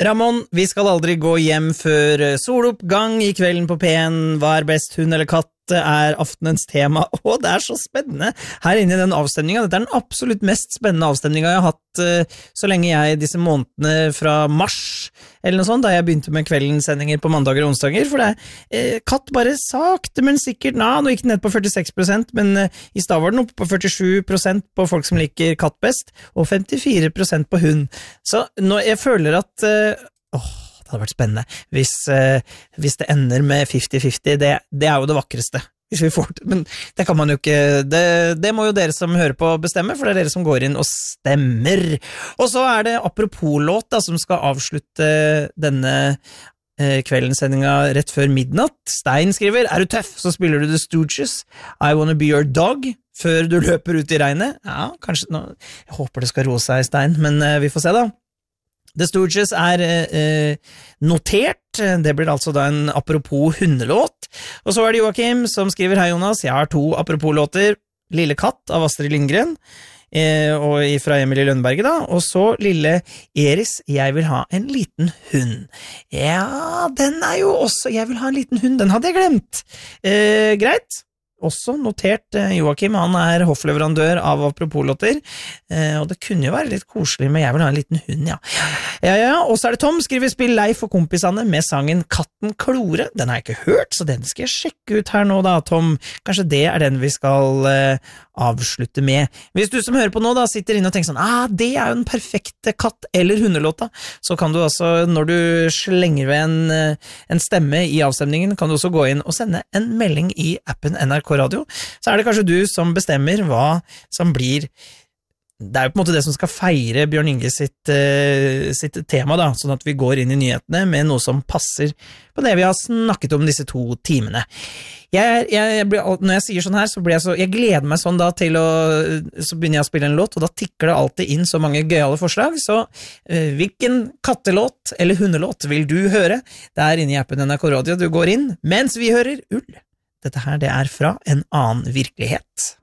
Ramon, vi skal aldri gå hjem før soloppgang I kvelden på P1. Hva best, hund eller katt? Aftenens tema, og det så spennende her inne I den avstemningen. Dette den absolutt mest spennende avstemningen jeg har hatt så lenge jeg disse månedene fra mars, eller noe sånt, da jeg begynte med kveldens sendinger på mandager og onsdager, for det katt bare sakte, men sikkert, nå gikk den ned på 46%, men I stad var den oppe på 47% på folk som liker katt best, og 54% på hund. Så nå jeg føler at, det hadde vært spennende hvis det ender med 50-50, det jo det vakreste hvis vi får det, men det kan man jo ikke det må jo dere som hører på bestemme, for det dere som går inn og stemmer. Og så det apropos låt da, som skal avslutte denne kveldens sendinga rett før midnatt. Stein skriver, du tøff, så spiller du The Stooges I Wanna Be Your Dog før du løper ut I regnet. Ja, kanskje jeg håper det skal roe seg, Stein, men vi får se da. The Stooges notert, det blir altså da en apropos hundelåt, og så det Joachim som skriver, hei Jonas, jeg har 2 apropos-låter, Lille katt av Astrid Lindgren, og fra Emilie Lønneberget da, og så Lille Eris, jeg vil ha en liten hund. Ja, den jo også, jeg vil ha en liten hund, den hadde jeg glemt. Greit? Også notert Joachim, han hoffleverandør av apropos-låter, og det kunne jo være litt koselig, men jeg vil ha en liten hund, ja. Ja, og så det Tom, skriver spill Leif og kompisene med sangen Katten Klore. Den har jeg ikke hørt, så den skal jeg sjekke ut her nå da, Tom. Kanskje det den vi skal avslutte med. Hvis du som hører på nå da, sitter inne og tenker sånn, det jo den perfekte katt- eller hundelåta, så kan du altså, når du slenger ved en stemme I avstemningen, kan du også gå inn og sende en melding I appen NRK Radio, så det kanskje du som bestemmer hva som blir det jo på en måte det som skal feire Bjørn Inge sitt tema da, sånn at vi går inn I nyhetene med noe som passer på det vi har snakket om disse 2 timene. Når jeg sier sånn her, så blir jeg gleder meg sånn da til så begynner jeg å spille en låt, og da tikker det alltid inn så mange gøyale forslag, så hvilken kattelåt eller hundelåt vil du høre? Det inne I appen NRK Radio du går inn, mens vi hører Ull. Dette her, det fra en annen virkelighet.